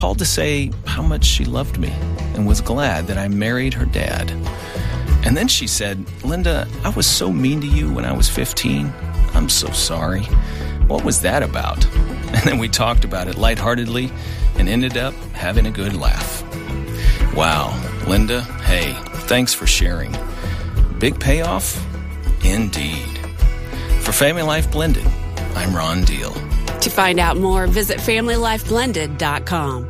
called to say how much she loved me and was glad that I married her dad. And then she said, "Linda, I was so mean to you when I was 15. I'm so sorry. What was that about?" And then we talked about it lightheartedly and ended up having a good laugh. Wow, Linda, hey, thanks for sharing. Big payoff? Indeed. For Family Life Blended, I'm Ron Deal. To find out more, visit FamilyLifeBlended.com.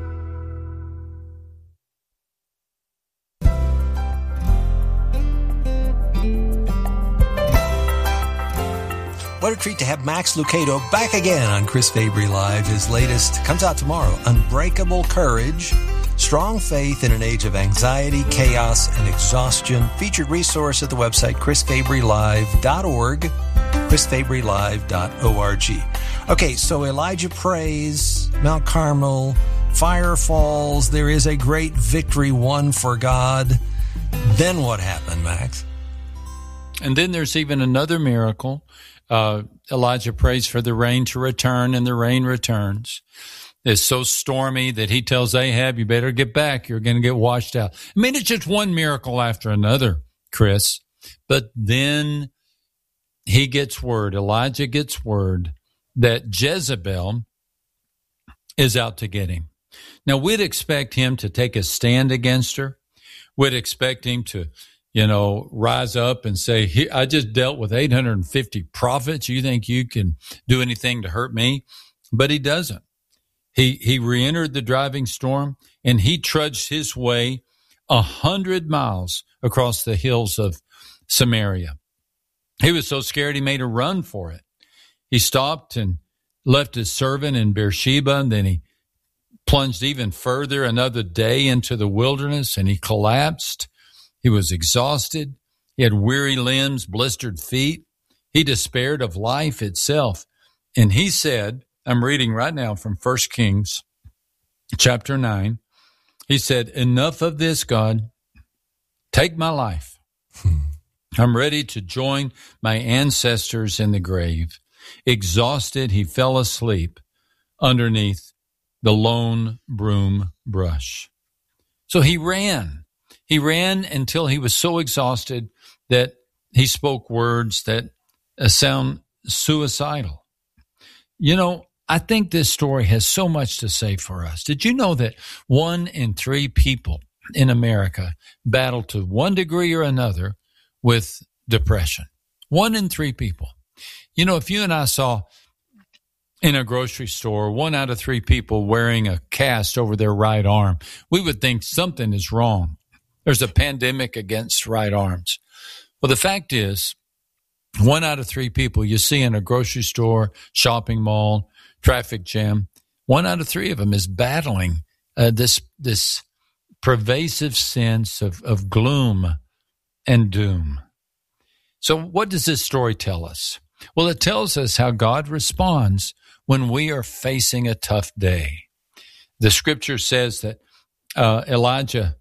What a treat to have Max Lucado back again on Chris Fabry Live. His latest comes out tomorrow, Unbreakable Courage, Strong Faith in an Age of Anxiety, Chaos, and Exhaustion. Featured resource at the website chrisfabrylive.org, chrisfabrylive.org. Okay, so Elijah prays, Mount Carmel, fire falls, there is a great victory won for God. Then what happened, Max? And then there's even another miracle. Elijah prays for the rain to return, and the rain returns. It's so stormy that he tells Ahab, "You better get back. You're going to get washed out." I mean, it's just one miracle after another, Chris. But then Elijah gets word that Jezebel is out to get him. Now, we'd expect him to take a stand against her. We'd expect him to rise up and say, "I just dealt with 850 prophets. You think you can do anything to hurt me?" But he doesn't. He re-entered the driving storm, and he trudged his way 100 miles across the hills of Samaria. He was so scared he made a run for it. He stopped and left his servant in Beersheba, and then he plunged even further another day into the wilderness, and he collapsed. He was exhausted. He had weary limbs, blistered feet. He despaired of life itself. And he said, I'm reading right now from 1 Kings chapter 9. He said, "Enough of this, God. Take my life. I'm ready to join my ancestors in the grave." Exhausted, he fell asleep underneath the lone broom brush. So he ran. He ran until he was so exhausted that he spoke words that sound suicidal. I think this story has so much to say for us. Did you know that 1 in 3 people in America battle to one degree or another with depression? 1 in 3 people. If you and I saw in a grocery store 1 out of 3 people wearing a cast over their right arm, we would think something is wrong. There's a pandemic against right arms. Well, the fact is, 1 out of 3 people you see in a grocery store, shopping mall, traffic jam, 1 out of 3 of them is battling this pervasive sense of gloom and doom. So what does this story tell us? Well, it tells us how God responds when we are facing a tough day. The scripture says that Elijah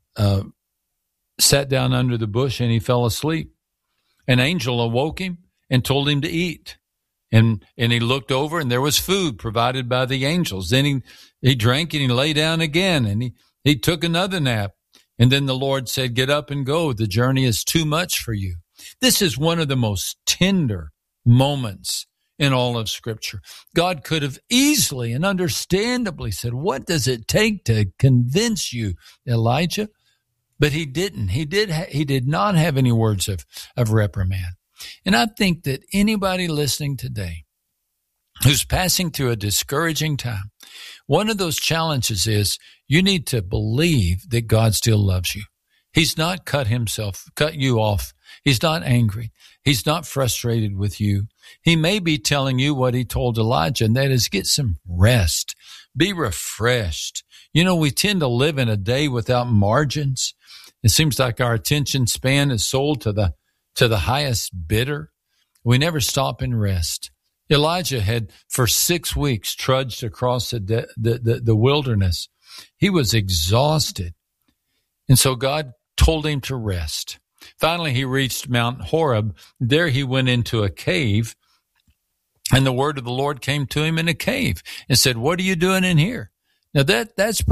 sat down under the bush and he fell asleep. An angel awoke him and told him to eat. And he looked over and there was food provided by the angels. Then he drank and he lay down again and he took another nap. And then the Lord said, "Get up and go. The journey is too much for you." This is one of the most tender moments in all of Scripture. God could have easily and understandably said, "What does it take to convince you, Elijah?" But he didn't. He did not have any words of reprimand. And I think that anybody listening today who's passing through a discouraging time, one of those challenges is you need to believe that God still loves you. He's not cut you off. He's not angry. He's not frustrated with you. He may be telling you what he told Elijah, and that is get some rest. Be refreshed. We tend to live in a day without margins. It seems like our attention span is sold to the highest bidder. We never stop and rest. Elijah had for 6 weeks trudged across the wilderness. He was exhausted. And so God told him to rest. Finally, he reached Mount Horeb. There he went into a cave, and the word of the Lord came to him in a cave and said, "What are you doing in here?" Now that's